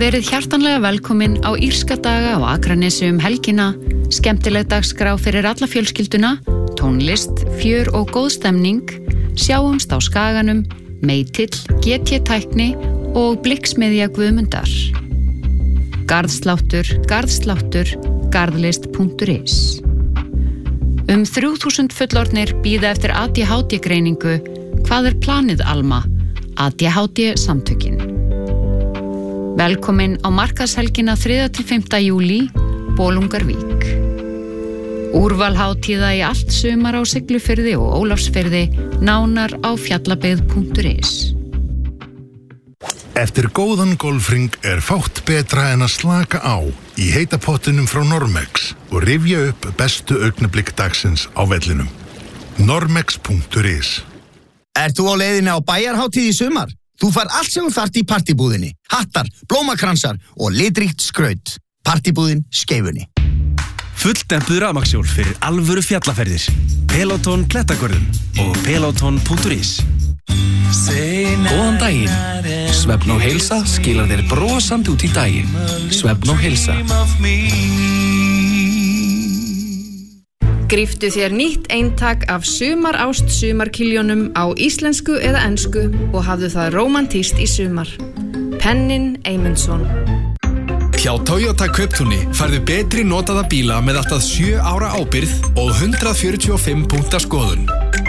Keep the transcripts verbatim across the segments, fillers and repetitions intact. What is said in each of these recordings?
Verið hjartanlega velkomin á írska daga á Akranesi um helgina, skemmtileg dagskrá fyrir alla fjölskylduna, tónlist, fjör og góð stemning, sjáumst á Skaganum, Meitill, G T-tækni og blikksmiðja Guðmundar. Garðsláttur, garðsláttur, garðlist punktur is. Um þrjú þúsund fullorðnir bíða eftir A D H D-greiningu. Hvað er planið, Alma? A D H D-samtökin. Velkomin á markaðshelgina þriðja til fimmta júlí, Bolungarvík. Úrvalhátíða í allt sumar á Siglufirði og Ólafsfirði, nánar á fjallabyggð punktur is. Eftir góðan golfring er fátt betra en að slaka á í heita pottinum frá Normex og rifja upp bestu augnablik dagsins á vellinum. Normex punktur is. Ert þú á leiðinni á bæjarhátíð í sumar? Þú fær allt sem þú þarft í partibúðinni. Hattar, blómakransar og litríkt skraut. Partibúðin Skeifunni. Fulldempuð rafmagnshjól fyrir alvöru fjallaferðir. Peloton Klettagörðum og peloton punktur is. Góðan daginn. Svefn og heilsa skilar þér brosandi út í daginn. Svefn og heilsa. Gríftu þér nýtt eintak af sumarást sumarkiljónum á íslensku eða ensku og hafðu það rómantískt í sumar. Pennin Eymundsson. Hjá Toyota Kauptúni færðu betri notaða bíla með allt að sjö ára ábyrgð og hundrað fjörutíu og fimm punkta skoðun.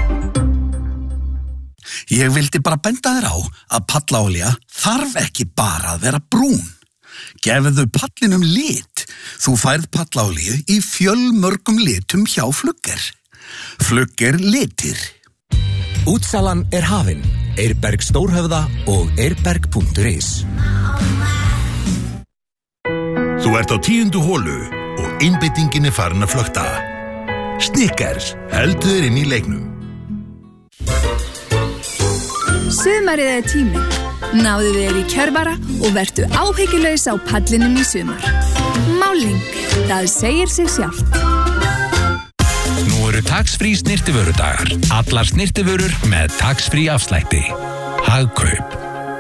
Ég vildi bara benda þér á að pallaolía þarf ekki bara að vera brún. Gefðu pallinum lit. Þú færð pallaolíu í fjölmörgum litum hjá Flugger. Flugger litir. Útsalan er hafin. Eirberg Stórhöfða og eirberg punktur is. Þú ert á tíundu holu og einbeitingin er farin að flökta. Snickers, heldur þér inn í leiknum. Sumarið er tíminn. Náðu þér í kjörvara og vertu áhyggjulaus á pallinum í sumar. Máling, það segir sig sjálft. Nú eru tax-free snyrtivörudagar. Allar snyrtivörur með tax-free afslætti. Hagkaup.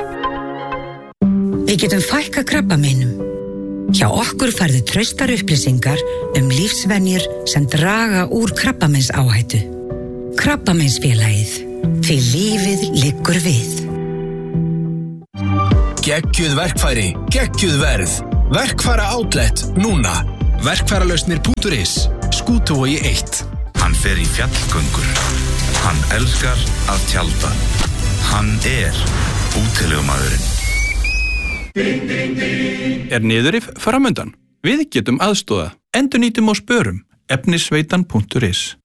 Við getum fækkað krabbameinum. Hjá okkur færðu traustar upplýsingar um lífsvenjur sem draga úr krabbameinsáhættu. Krabbameinsfélagið. Því lífið liggur við. Geggjuð verkfæri, geggjuð verð. Verkfæra outlet, núna. Verkfæralausnir punktur is. Skútuvogi eitt. Hann fer í fjallgöngur. Hann elskar að tjalda. Hann er útilegumaðurinn. Er niðurrif framundan? Við getum aðstoða. Endurnýtum og spörum. efnisveitan punktur is.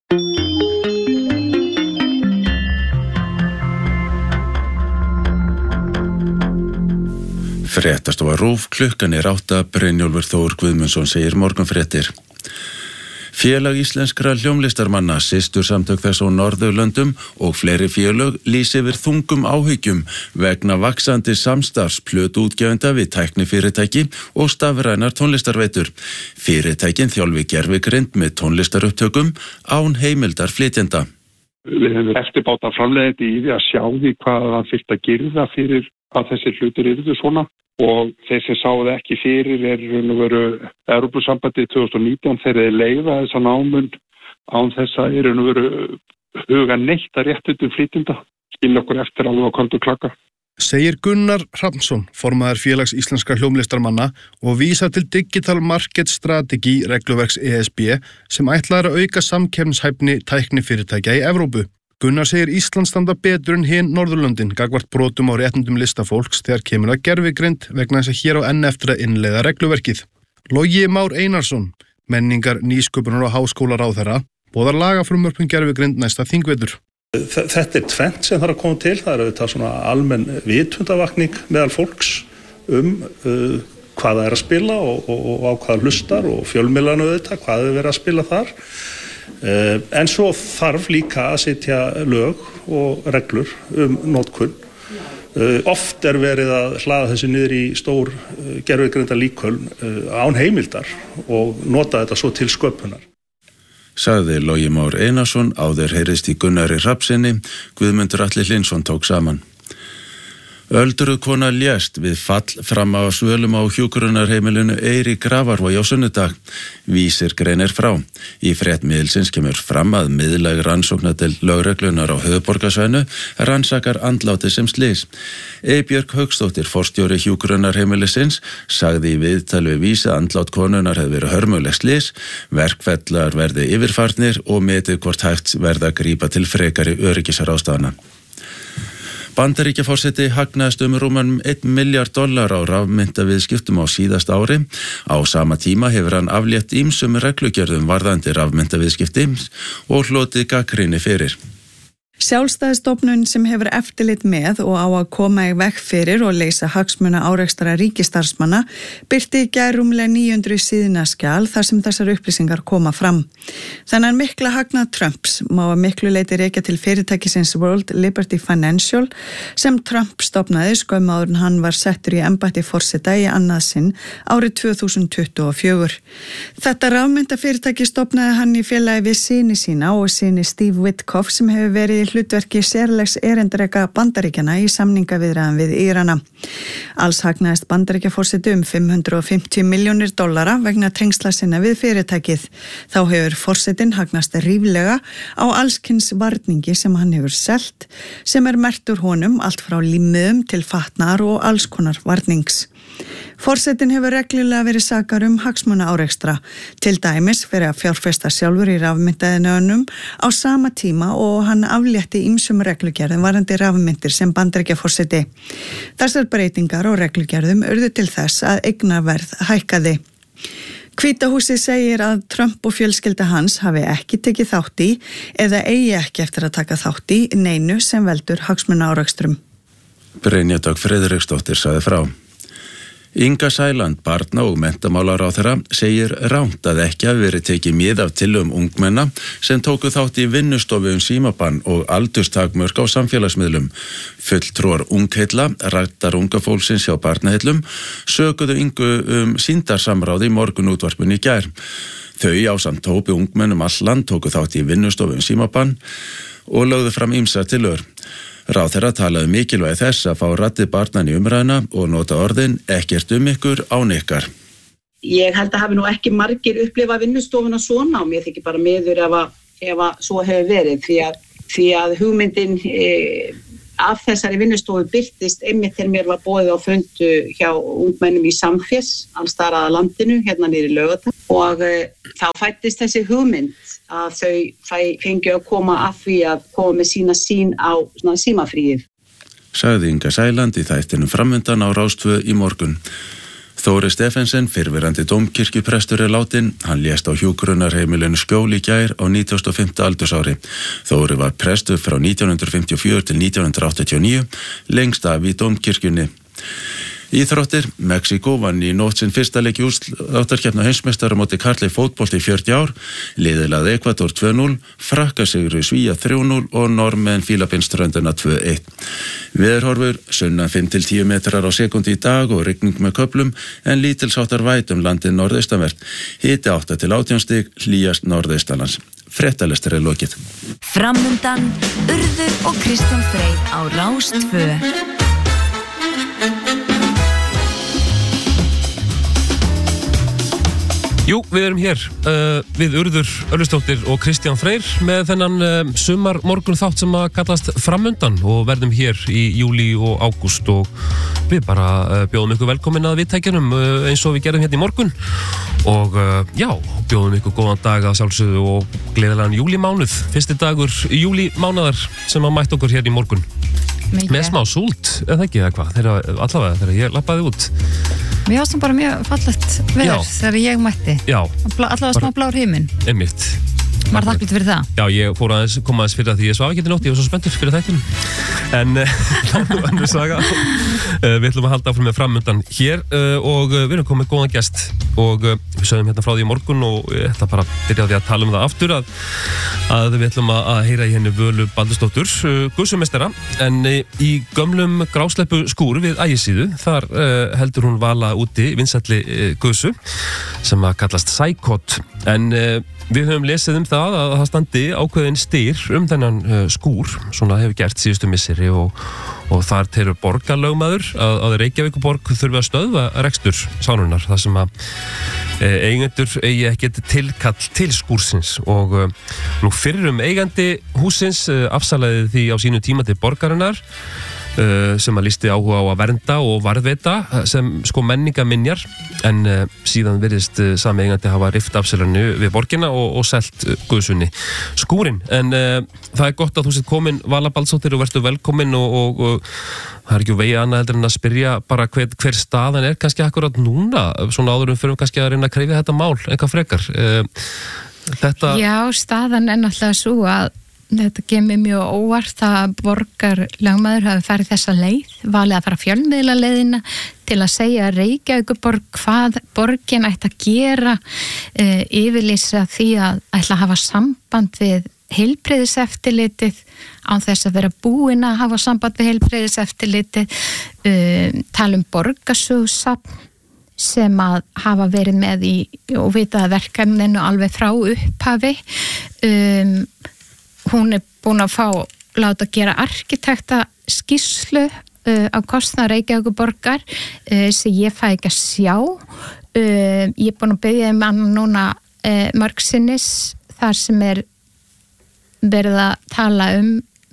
Fréttastofa RÚV, klukkan er átta, Brynjólfur Þór Guðmundsson segir morgunfréttir. Félag íslenskra hljómlistarmanna, systursamtök þess á Norðurlöndum og fleiri félög lýsi yfir þungum áhyggjum vegna vaxandi samstarfs plötuútgefenda við tæknifyrirtæki og stafrænar tónlistarveitur. Fyrirtækin þjálfi gervigreind með tónlistarupptökum án heimildar flytjenda. Við hefum eftirbáta framleiðandi í því að sjá því hvað það fyrst að girða fyrir að þessi hlutir yrðu svona og þeir sem sáu það ekki fyrir er raun og veru Evrópusambandið tvö þúsund og nítján þegar þeir leyfa þessa námun án þess að er raun og veru huga neitt að réttindum flytjenda. Skilja okkur eftir alveg á kontu klaka. Segir Gunnar Hrafnsson, formaður félags íslenskra hljómlistarmanna og vísar til Digital Market Strategy regluverks E S B sem ætlar að auka samkeppnishæfni tæknifyrirtækja í Evrópu. Gunnar segir Ísland standa betur en hin Norðurlöndin gagnvart brotum á réttindum listafólks þegar kemur að gervigreind vegna þess að hér á enn eftir að innleiða regluverkið. Logi Már Einarsson, menningar, nýsköpunar og háskólaráðherra, boðar lagafrumvörp um gervigreind næsta þingvetur. Þetta er tvennt sem þarf að koma til. Það er auðvitað svona almenn vitundavakning meðal fólks um uh, hvað það er að spila og, og, og á hvað hlustar og fjölmiðlanu auðvitað, hvað er verið að spila þar. Uh, en svo þarf líka að setja lög og reglur um notkun. Uh, oft er verið að hlaða þessi niður í stór uh, gervigreinda líköln uh, án heimildar og nota þetta svo til sköpunar. Sagði Logi Már Einarsson, áður heyrist í Gunnari Hrafnsinni, Guðmundur Atli Hlynsson tók saman. Öldruð kona lést við fall fram á svölum á hjúkrunarheimilinu Eyri Grafarvogi á sunnudag. Vísir greinir frá. Í frétt miðilsins kemur fram að miðlæg rannsóknardeild lögreglunar á höfuðborgarsvæðinu rannsakar andlátið sem slys. Eybjörg Hauksdóttir, forstjóri hjúkrunarheimilisins, sagði í viðtali við Vísi að andlát konunar hefði verið hörmuleg slys, verkfellar verði yfirfarnir og metið hvort hægt verða að grípa til frekari öryggisráðstafana. Bandaríkjaforseti hagnaðist um rúman einn milljarð dollar á rafmyntaviðskiptum á síðast ári. Á sama tíma hefur hann aflétt ýmsum reglugerðum varðandi rafmyntaviðskipti og hlotið gagnrýni fyrir. Sjálfstæðisstofnun sem hefur eftirlit með og á að koma í veg fyrir og leysa hagsmuna árekstara ríkisstarfsmanna birti í gær rúmlega níu hundruð síðna skjal þar sem þessar upplýsingar koma fram. Þennan mikla hagnað Trumps má að miklu leyti rekja til fyrirtækisins World Liberty Financial sem Trump stofnaði skömmu áður en hann var settur í embætti forseta í annað sinn árið tvö þúsund tuttugu og fjögur. Þetta rafmyntafyrirtæki stofnaði hann í félagi við syni sína og syni Steve Witkoff sem hefur verið í hlutverki sérlegs erindreka Bandaríkjana í samningaviðræðum við Írana. Alls hagnaðist Bandaríkjaforseti um fimm hundruð og fimmtíu milljónir dollara vegna tengsla sinna við fyrirtækið. Þá hefur forsetinn hagnast ríflega á allskyns varningi sem hann hefur selt, sem er merktur honum allt frá límiðum til fatnaðar og alls konar varnings. Forsetinn hefur reglulega verið sakar um hagsmuna árekstra, til dæmis fyrir að fjárfesta sjálfur í rafmyntaðinöðunum á sama tíma og hann aflétti ýmsum reglugerðum varðandi rafmyntir sem Bandaríkjaforseti. Þessar breytingar og reglugerðum urðu til þess að eignarverð hækkaði. Hvíta húsið segir að Trump og fjölskylda hans hafi ekki tekið þátt í eða eigi ekki eftir að taka þátt í neinu sem veldur hagsmuna árekstrum. Brynja Dögg Friðriksdóttir sagði frá. Inga Sæland, barna- og menntamálaráðherra, segir rangt að ekki hafi verið tekið mið af tillögum ungmenna sem tóku þátt í vinnustofu um símabann og aldurstakmörk á samfélagsmiðlum. Fulltrúar ungheilla, rættar unga fólksins hjá barnaheillum, sökuðu Ingu um sýndarsamráð í morgunútvarpinu í gær. Þau ásamt hópi ungmennum all land tóku þátt í vinnustofu um símabann og lögðu fram ýmsar tillögur. Ráðherra talaði mikilvægi þess að fá raddir barnan í umræðuna og nota orðin ekkert um ykkur án ykkar. Ég held að hafi nú ekki margir upplifað vinnustofuna svona og mér þykir bara miður ef að, ef að svo hefur verið því að, því að hugmyndin e, af þessari vinnustofu birtist einmitt þegar mér var boðið á fundu hjá ungmennum í Samfés, alls þar að landinu, hérna niður í Laugardal og e, þá fættist þessi hugmynd að þau fengju að koma að því að koma með sína sín á svona símafríið. Sagði Inga Sæland í þættinum Framöndan á Rás tvö í morgun. Þóri Stefensen, fyrrverandi dómkirkjuprestur er látin. Hann lést á hjúkrunarheimilinu Skjól í gær á nítugasta og fimmta aldursári. Þóri var prestur frá nítján hundruð fimmtíu og fjögur til nítján hundruð áttatíu og níu, lengst af í dómkirkjunni. Íþróttir, Mexíkó vann í nótt sinn fyrsta leik í úrslitakeppni heimsmeistara móti karla í fótbolta í fjörutíu ár, liðið lagði Ekvador tvö núll, Frakkasigri Svía þrjú núll og Normenn Fílabeinsströndina tvö eitt. Veðurhorfur, sunnan fimm til tíu metrar á sekúndu í dag og rigning með köflum en lítilsháttar væt um landið norðaustanvert. Hiti átta til átján stig, hlýjast norðaustanlands. Fréttalestur er lokið. Framöndan, Urður og Kristján Freyr á Rás tvö. Jú, við erum hér uh, við Urður Örlustóttir og Kristján Freyr með þennan uh, sumar morgun þátt sem að kallast Framöndan og verðum hér í júlí og ágúst og við bara uh, bjóðum ykkur velkomin að viðtækjanum uh, eins og við gerðum hérna í morgun og uh, já, bjóðum ykkur góðan dag að sjálfsögðu og gleðilegan júlímánuð, fyrsti dagur júlímánaðar sem að mætt okkur hér í morgun. Mikið. Með smá súld, eða ekki, eða hvað, þegar, allavega þegar ég lappaði út. Mér ást það bara mjög fallegt veður þegar ég mætti. Já. Allavega smá blár himinn. Einmitt. Var þakklátt fyrir það? Já, ég fór aðeins, kom aðeins fyrir það því ég svaf ekki til nótt, ég var svo spenntur fyrir þættinum. En uh, önnur saga. Uh, við ætlum að halda áfram með Framöndan hér uh, og uh, við erum komið góðan gest og uh, við sögum hérna frá því í morgun og ég ætla bara að byrja á því að tala um það aftur að, að við ætlum að, að heyra í henni Völu Baldursdóttur, uh, guðsumestara, en uh, í gömlum grásleppu skúr við Ægisíðu, þar uh, heldur hún vala úti vinsælli uh, guðsu sem að kallast Sækot, en uh, Við höfum lesið um það að það standi ákveðin styr um þennan uh, skúr, svona hefur gert síðustu misseri og, og þar telur borgarlögmaður að, að Reykjavíkurborg þurfi að stöðva rekstur sánunar, þar sem að uh, eigendur eigi ekkert tilkall til skúrsins og uh, nú fyrrum eigandi húsins uh, afsalaði því á sínu tíma til borgarinnar Uh, sem að lísti áhuga á að vernda og varðveita sem sko menningaminjar en uh, síðan virðist uh, sami eigandi hafa rift afselanu við borgina og, og selt uh, guðsunni skúrin en uh, það er gott að þú sett komin Vala Baldsdóttir og vertu velkomin og, og, og það er ekki vegið annað heldur en að spyrja bara hver, hver staðan er kannski akkurat núna svona áður um fyrir kannski að reyna að krefja þetta mál eitthvað frekar uh, þetta... Já, staðan er náttúrulega svo að þetta kemur mjög óvart að borgarlögmaður hafi farið þessa leið, valið að fara fjölmiðla leiðina til að segja að Reykjavíkurborg hvað borgin ætti að gera, e, yfirlýsa því að ætla að hafa samband við heilbrigðiseftirlitið án þess að vera búin að hafa samband við heilbrigðiseftirlitið, e, tala um borgarsögusafn sem að hafa verið með í og vitað verkefninu alveg frá upphafi. Um, Hún er búin að fá, láta gera arkitekta skýrslu uh, á kostnað Reykjavíkurborgar uh, sem ég fæ ekki að sjá. Uh, ég er búin að biðja um hann núna uh, mörgsinnis þar sem er verið að tala um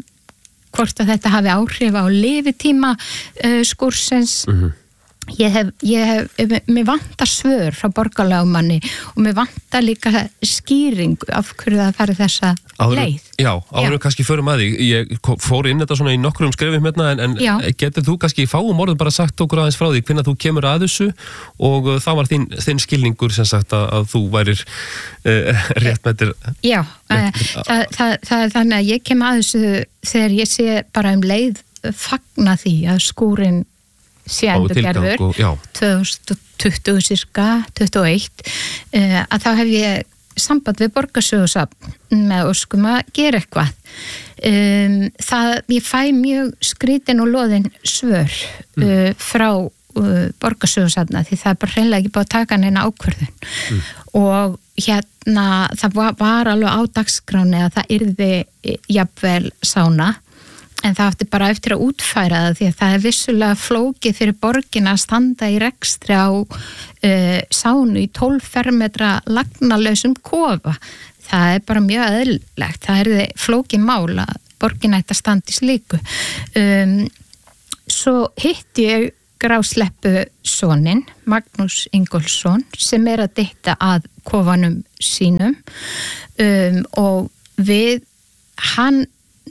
hvort að þetta hafi áhrif á lifitíma uh, skúrsins. Mm-hmm. Ég hef, ég hef, mér vantar svör frá borgarlögmanni og mér vantar líka skýring af hverju það farið þessa áður, leið. Já, áður við kannski förum að því. Ég fór inn þetta svona í nokkrum skrefum hérna en, en getur þú kannski í fáum orðum bara sagt okkur aðeins frá því hvenær þú kemur að þessu og uh, það var þinn, þinn skilningur sem sagt að, að þú værir uh, rétt með þér. Já, uh, það, það, það er þannig að ég kem að þessu þegar ég sé bara um leið fagna því að skúrin sé endurgerður tvö þúsund tuttugu cirka, tuttugu og eitt uh, að þá hef ég samband við borgarsögusafn með óskum að gera eitthvað um, það, ég fæ mjög skrítin og loðin svör uh, mm. frá uh, borgarsögusafna því það er bara hreinlega ekki búið að taka neina ákvörðun mm. og hérna það var, var alveg á dagskráni að það yrði jafnvel sána en það átti bara eftir að útfæra það því að það er vissulega flókið fyrir borgina að standa í rekstri á uh, sánu í tólf fermetra lagnalausum kofa. Það er bara mjög eðlilegt. Það er flókið mál að borgina ætti að standa í slíku. Um, svo hitti ég grásleppu sonin, Magnús Ingólfsson, sem er að dytta að kofanum sínum um, og við hann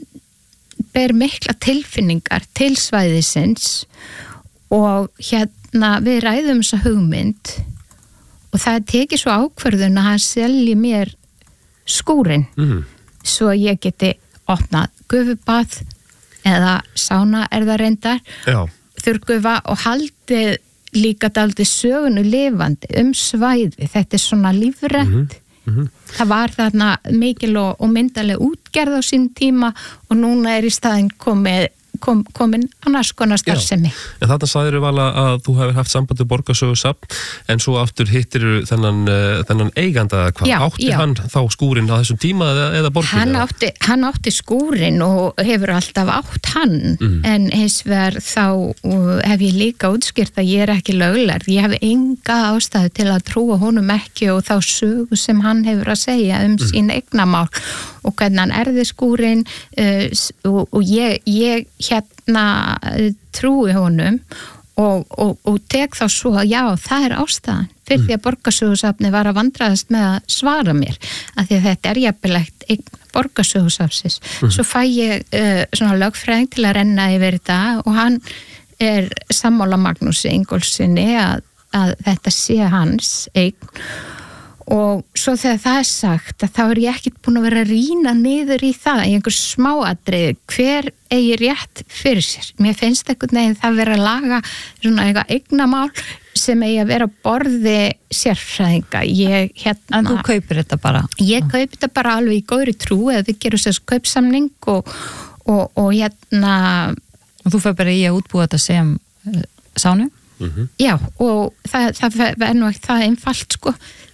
ber mikla tilfinningar til svæðisins og hérna við ræðum þessa hugmynd og það tekið svo ákvörðun að hann selji mér skúrin mm. svo ég geti opnað gufubað eða sána er það reyndar Já. Þurrgufa og haldið líka dálítið sögunu lifandi um svæði, þetta er svona lífrænt mm-hmm. Mm-hmm. Það var þarna mikil og, og myndaleg útgerð á sín tíma og núna er í staðinn komið kom, komin annars konar starfsemi. En þarna sagðir þú Vala að þú hefur haft samband við borgarsögusafn en svo aftur hittir þennan, uh, þennan eiganda eða hvað? Já, átti já. Hann þá skúrin á þessum tíma eða, eða borgin? Hann átti, hann átti skúrin og hefur alltaf átt hann mm. en hins vegar þá uh, hef ég líka útskýrt að ég er ekki löglærð. Ég hef enga ástæðu til að trúa honum ekki og þá sögu sem hann hefur að segja um mm. sín eignamál og hvernig hann erði skúrin uh, og, og ég, ég hérna uh, trúi honum og, og, og tek þá svo að já, það er ástæðan fyrir mm. því að borgarsögusafni var að vandræðast með að svara mér að því að þetta er jafnilegt eign borgarsögusafsins mm. svo fæ ég uh, svona lögfræðing til að renna yfir þetta og hann er sammála Magnúsi Ingólfssoni að, að þetta sé hans eign og svo þegar það er sagt að þá er ég ekkert búin að vera að rýna niður í það í einhver smáatriði hver eigi rétt fyrir sér. Mér finnst einhvern veginn það vera að laga svona eitthvað eignamál sem eigi að vera borði sérfræðinga. Ég, hérna, en þú kaupir þetta bara? Ég kaupir þetta bara alveg í góðri trú eða við gerum þessu kaupsamning og, og, og hérna... Og þú fyrir bara í að útbúa þetta sem uh, sánu? Mm-hmm. Já, og það, það er nú ekki það einfalt sko.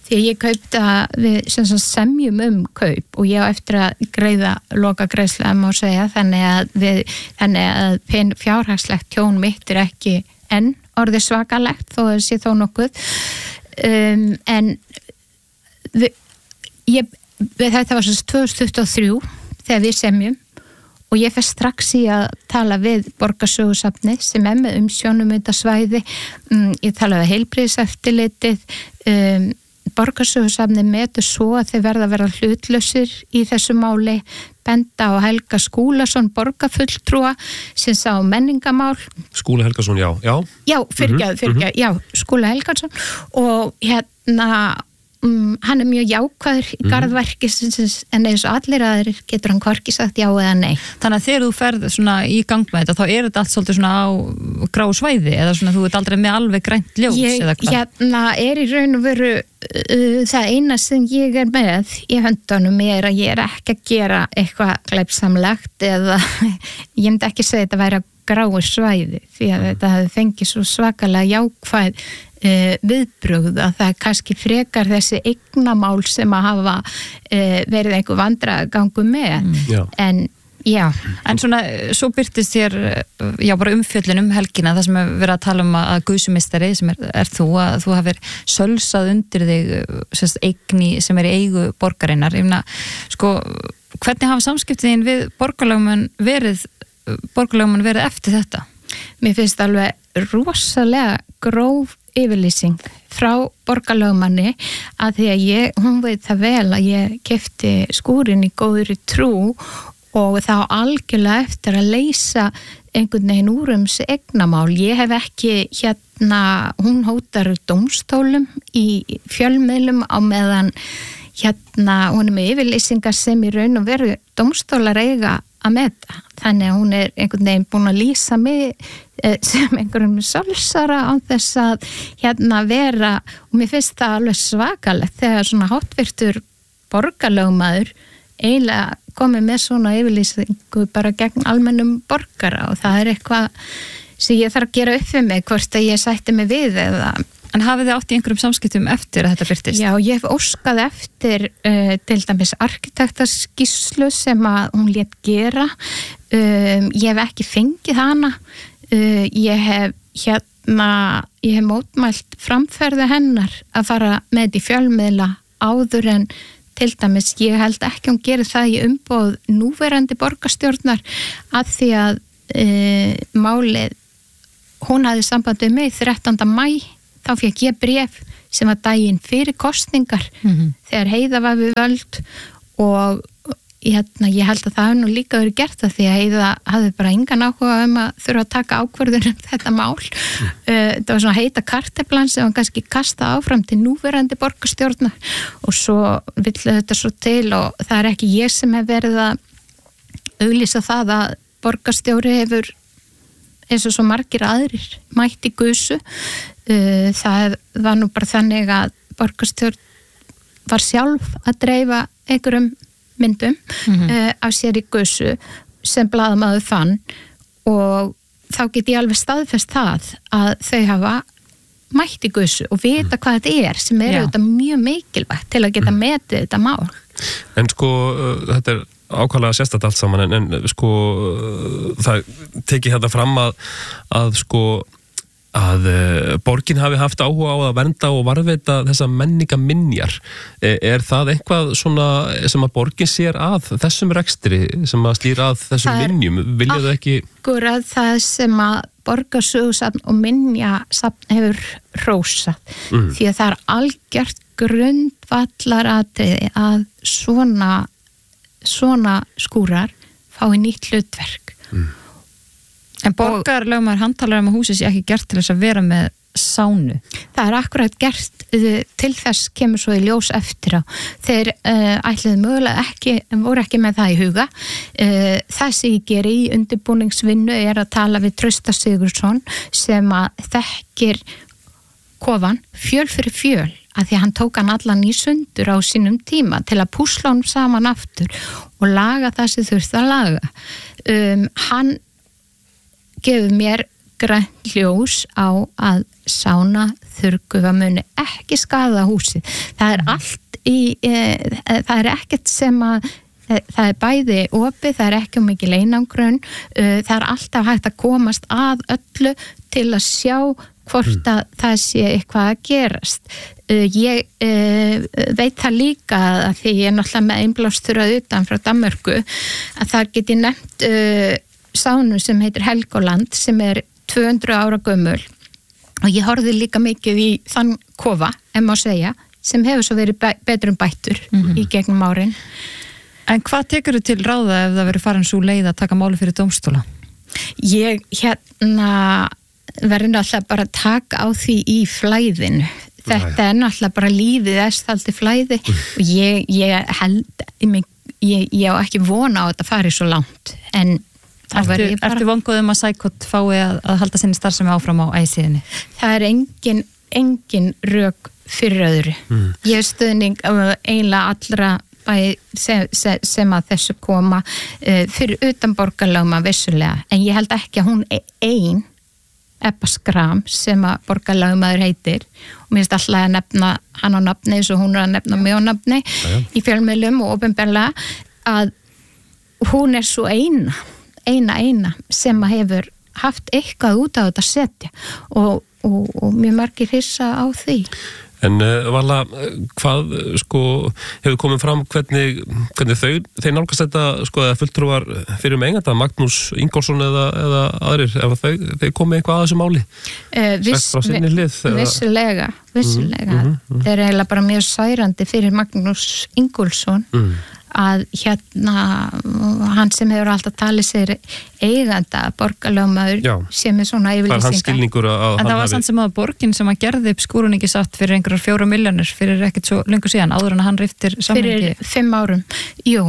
því ég kaupta við sem sagt semjum um kaup og ég á eftir að greiða loka greiðslu að má segja þannig að, við, þannig að pen, fjárhagslegt tjón mitt er ekki enn orðið svakalegt þó að sé þó nokkuð um, en við, ég, við, þetta var svo tvö þúsund tuttugu og þrjú þegar við semjum og ég fer strax í að tala við Borgarsögusafnið sem er með umsjónum þetta svæði, um, ég tala við heilbrigðiseftirlitið, um, Borgarsögusafnið metur svo að þeir verða að vera hlutlausir í þessu máli, benda á Helga Skúlason, borgarfulltrúa sem sá menningamál. Skúli Helgason, já. Já, já fyrirgæð, fyrirgæð, mm-hmm. já, Skúli Helgason og hérna Um, hann er mjög jákvæður í garðverki en eins og allir aðrir getur hann hvorki sagt já eða nei. Þannig að þegar þú ferð svona í gang með þetta þá er þetta allt svolítið svona á grá svæði eða svona þú ert aldrei með alveg grænt ljós ég, eða hvað? Hérna er í raun og veru uh, það eina sem ég er með í höndunum er að ég er ekki að gera eitthvað glæpsamlegt eða ég myndi ekki segja þetta væri að gráu svæði því að þetta hefði fengið svo svakalega jákvæð uh, viðbrögð að það er kannski frekar þessi eignamál sem að hafa uh, verið einhver vandræðagangur með mm. en já. En svona, svo byrtist þér já bara umfjöllun um helgina það sem er verið að tala um að guðsumistari sem er, er þú að þú hafir sölsað undir þig sérst, eigni sem er í eigu borgarinnar ég meina, sko, hvernig hafa samskiptiðin við borgarlögmenn verið borgarlögmann verið eftir þetta? Mér finnst alveg rosalega gróf yfirlýsing frá borgarlögmanni að því að ég, hún veit það vel að ég keypti skúrin í góðri trú og þá algjörlega eftir að leysa einhvern veginn úr um þessi eignamál. Ég hef ekki hérna, hún hótar dómstólum í fjölmiðlum á meðan hérna, hún er með yfirlýsingar sem í raun og veru dómstólar eiga að meta. Þannig að hún er einhvern veginn búin að lýsa mig sem einhverjum sálsara á þess að hérna vera og mér finnst það alveg svakalegt þegar svona háttvirtur borgarlögmaður eiginlega komið með svona yfirlýsingu bara gegn almennum borgara og það er eitthvað sem ég þarf að gera upp við mig hvort að ég sætti mig við eða En hafið þið átt í einhverjum samskiptum eftir að þetta byrtist? Já, ég hef óskað eftir uh, til dæmis arkitektaskíslu sem að hún lét gera. Um, ég hef ekki fengið hana. Uh, ég hef hérna, ég hef mótmælt framferði hennar að fara með þetta í fjölmiðla áður en til dæmis ég held ekki hún gerir það í umboð núverandi borgarstjórnar að því að uh, málið, hún hafði samband við mig þrettánda maí. Þá fekk ég bréf sem var daginn fyrir kosningar mm-hmm. þegar Heiða var við völd og hérna, ég held að það hefði nú líka verið gert það því að Heiða hafði bara engan áhuga um að þurfa að taka ákvörðun um þetta mál. Mm. Uh, það var svona heita karteplan sem hann kannski kasta áfram til núverandi borgarstjórnar og svo vill þetta svo til og það er ekki ég sem hef verið að auglýsa það að borgarstjóri hefur eins og svo margir aðrir mætt í gusu. Uh, það var nú bara þannig að borgarstjórn var sjálf að dreifa einhverjum myndum mm-hmm. uh, af sér í gusu sem blaðamaður fann og þá get ég alveg staðfest það að þau hafa mætt í gusu og vita mm. hvað þetta er sem er auðvitað mjög mikilvægt til að geta mm. metið þetta mál. En sko, uh, þetta er ákvæmlega sérstætt allt saman en, en sko það tekið hérna fram að, að sko að uh, borgin hafi haft áhuga á að vernda og varðveita þessa menningaminjar. Er, er það eitthvað svona sem að borgin sér að þessum rekstri sem að stýra að þessum minjum? Vilja það ekki? Akkurat það sem að borgarsögusafn og minjasafn hefur hrósað. Mm. Því að það er algjört grundvallaratriði að svona svona skúrar fái nýtt hlutverk. Mm. En borgarlögmaður hann talar um að húsið sé ekki gert til þess að vera með sánu. Það er akkurat gert til þess kemur svo í ljós eftir á. Þeir uh, ætliðu mögulega ekki, voru ekki með það í huga. Uh, það sem ég ger í undirbúningsvinnu er að tala við Trausta Sigurðsson sem að þekkir kofan fjöl fyrir fjöl að því að hann tók hann allan í sundur á sínum tíma til að púsla honum saman aftur og laga það sem þurfti að laga. Um, hann gefur mér grænt ljós á að sána þurrgufa muni ekki skaða húsið. Það er allt í, e, það er ekkert sem að, e, það er bæði opið, það er ekki um mikil einangrun, e, það er alltaf hægt að komast að öllu til að sjá hvort að það sé eitthvað að gerast. Uh, ég uh, veit það líka að því ég er náttúrulega með einblásturað utan frá Danmörku að þar get ég nefnt uh, sánu sem heitir Helgoland sem er tvö hundruð ára gömul og ég horfði líka mikið í þann kofa, ef má segja, sem hefur svo verið betrum bættur mm-hmm. í gegnum árin. En hvað tekur þú til ráða ef það verið farin svo leið að taka máli fyrir dómstóla? Ég hérna verður náttúrulega bara að taka á því í flæðinu. Þetta er náttúrulega bara lífið estaldi flæði og ég, ég held, ég, ég, ég á ekki vona á þetta fari svo langt. En það verður ég bara... Ertu vonguð um að Sækot fái að, að halda sinni starfsemi áfram á æsíðinni? Það er engin, engin rök fyrir öðru. Mm. Ég er stuðning eiginlega allra sem, sem, sem að þessu koma uh, fyrir utan borgarlögma vissulega. En ég held ekki að hún er ein Ebba Skram sem að borgarlögmaður heitir og mér finnst alltaf að nefna hann á nafni eins og hún er að nefna mig á nafni Aja. Í fjölmiðlum og opinberlega að hún er svo eina eina eina sem að hefur haft eitthvað út á þetta að setja og, og, og mjög margir hissa á því. En uh, Vala, hvað sko hefur komið fram hvernig, hvernig þau, þeir nálgast þetta sko eða fulltrúar fyrir með eiganda, Magnús Ingólfsson eða, eða aðrir, ef þau, þau komið eitthvað að þessu máli? Uh, viss, lið, vissulega, vissulega. Mm, mm, mm. Þeir eru eiginlega bara mjög særandi fyrir Magnús Ingólfsson mm. að hérna hann sem hefur alltaf talið sér eiganda borgarlögmaður sem er svona yfirlýsingar. Það er hans skilningur að en það var samt sem að borgin sem að gerði upp skúruningisátt fyrir einhverjar fjóra milljónir fyrir ekkert svo lengur síðan áður en að hann riftir samhengi. Fyrir fimm árum, jú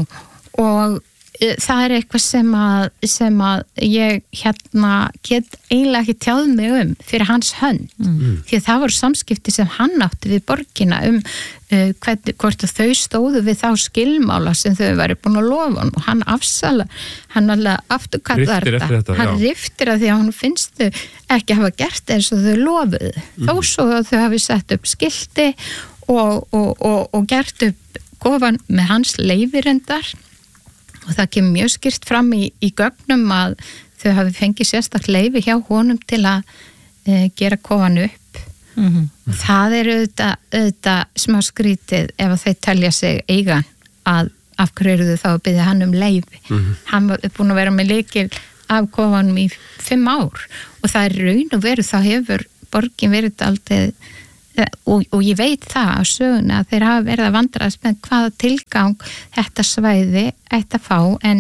og uh, það er eitthvað sem að, sem að ég hérna get eiginlega ekki tjáð mig um fyrir hans hönd mm. því að það voru samskipti sem hann átti við borgina um Uh, hvern, hvort að þau stóðu við þá skilmála sem þau væri búin að lofa og hann afsala, hann alveg afturkallar þetta, þetta, hann riftir að því að hann finnst þau ekki hafa gert eins og þau lofuðu, mm. þó svo að þau hafi sett upp skilti og, og, og, og gert upp kofan með hans leyfirendar og það kemur mjög skýrt fram í, í gögnum að þau hafi fengið sérstaklega leyfi hjá honum til að uh, gera kofan upp. Mm-hmm. Það er auðvitað, auðvitað smá skrítið ef að þeir telja sig eiga að af hverju eru þau þá að biðja hann um leyfi. Mm-hmm. Hann er búin að vera með lykil af kofanum í fimm ár og það er raun og veru þá hefur borgin verið aldrei og, og ég veit það á söguna að þeir hafa verið að vandrast með hvaða tilgang þetta svæði ætti að fá en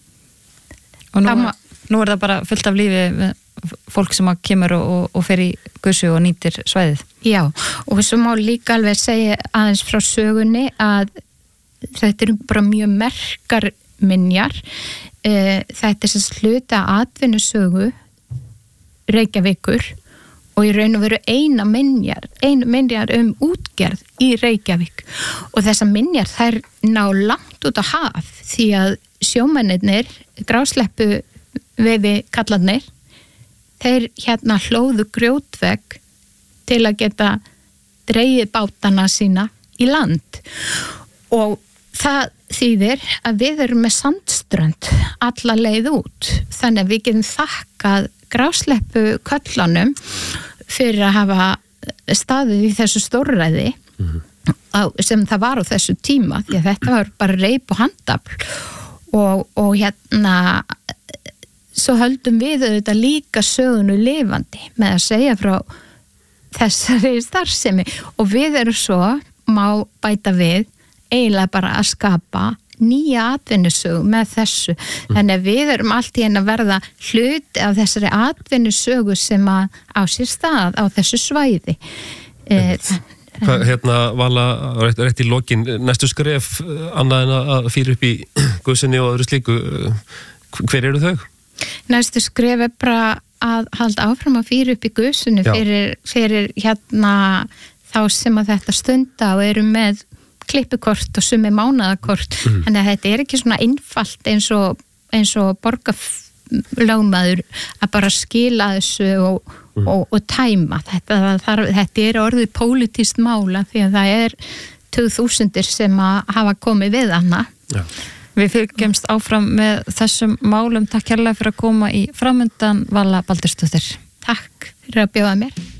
og nú, má... nú er það bara fullt af lífi fólk sem að kemur og, og, og fer í gusu og nýtir svæðið. Já, og svo má líka alveg segja aðeins frá sögunni að þetta eru bara mjög merkar minjar. Þetta er sem sluta atvinnusögu Reykjavíkur og í raun og veru eina minjar, einu minjar um útgerð í Reykjavík og þessar minjar þær ná langt út á haf því að sjómennirnir, grásleppu veiði kallarnir þeir hérna hlóðu grjótvegg til að geta dregið bátana sína í land og það þýðir að við erum með sandströnd alla leið út þannig að við getum þakkað grásleppu köllunum fyrir að hafa staðið í þessu stórræði mm-hmm. sem það var á þessu tíma því að þetta var bara reip og handafl og, og hérna svo höldum við auðvitað líka sögunu lifandi með að segja frá þessari starfsemi og við erum svo, má bæta við, eiginlega bara að skapa nýja atvinnusögu með þessu. Mm. Þannig að við erum allt í einu að verða hluti af þessari atvinnusögu sem að á sér stað á þessu svæði. Hvað, hérna, Vala, rétt, rétt í lokin, næstu skref annað en að fyrir upp í guðsynni og öðru slíku, hver eru þau? Næstu skref er bara að halda áfram að fyrir upp í gusunni fyrir, fyrir hérna þá sem að þetta stunda og eru með klippukort og sumi mánaðakort mm. þannig að þetta er ekki svona einfalt eins og, eins og borga lögmaður að bara skila þessu og, mm. og, og tæma þetta, þar, þetta er orðið pólitískt mála því að það er tvö þúsundir sem að hafa komið við hana. Já. Við fylgjumst áfram með þessum málum. Takk kærlega fyrir að koma í Framöndan, Vala Baldursdóttir. Takk fyrir að bjóða mér.